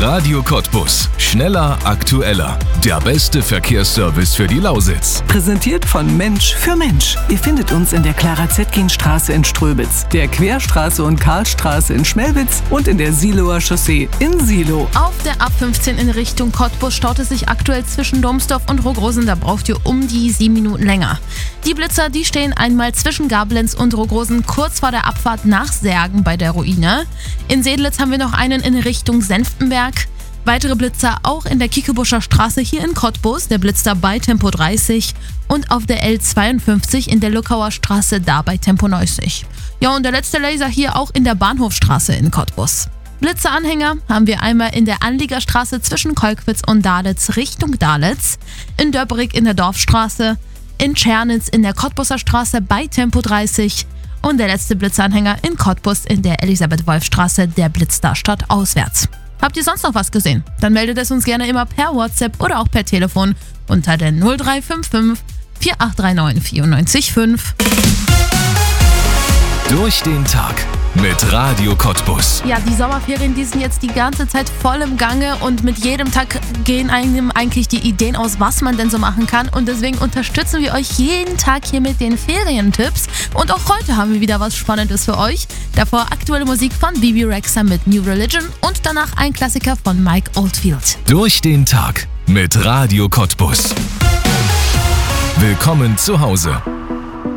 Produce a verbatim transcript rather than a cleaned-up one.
Radio Cottbus. Schneller, aktueller. Der beste Verkehrsservice für die Lausitz. Präsentiert von Mensch für Mensch. Ihr findet uns in der Clara-Zetkin-Straße in Ströbitz, der Querstraße und Karlstraße in Schmelwitz und in der Siloer Chaussee in Silo. Auf der A fünfzehn in Richtung Cottbus staut es sich aktuell zwischen Domsdorf und Rogrosen. Da braucht ihr um die sieben Minuten länger. Die Blitzer, die stehen einmal zwischen Gablenz und Rogrosen kurz vor der Abfahrt nach Särgen bei der Ruine. In Sedlitz haben wir noch einen in Richtung Senftenberg. Weitere Blitzer auch in der Kiekebuscher Straße hier in Cottbus, der blitzt da bei Tempo dreißig und auf der L zweiundfünfzig in der Luckauer Straße da bei Tempo neunzig. Ja, und der letzte Laser hier auch in der Bahnhofstraße in Cottbus. Blitzeranhänger haben wir einmal in der Anliegerstraße zwischen Kolkwitz und Dalitz Richtung Dalitz, in Döbrig in der Dorfstraße, in Tschernitz in der Cottbuser Straße bei Tempo dreißig und der letzte Blitzeranhänger in Cottbus in der Elisabeth-Wolf-Straße, der blitzt da stadtauswärts. Habt ihr sonst noch was gesehen? Dann meldet es uns gerne immer per WhatsApp oder auch per Telefon unter der null drei fünf fünf vier acht drei neun vier neun fünf. Durch den Tag mit Radio Cottbus. Ja, die Sommerferien, die sind jetzt die ganze Zeit voll im Gange und mit jedem Tag gehen einem eigentlich die Ideen aus, was man denn so machen kann. Und deswegen unterstützen wir euch jeden Tag hier mit den Ferientipps. Und auch heute haben wir wieder was Spannendes für euch. Davor aktuelle Musik von Bibi Rexha mit New Religion und danach ein Klassiker von Mike Oldfield. Durch den Tag mit Radio Cottbus. Willkommen zu Hause.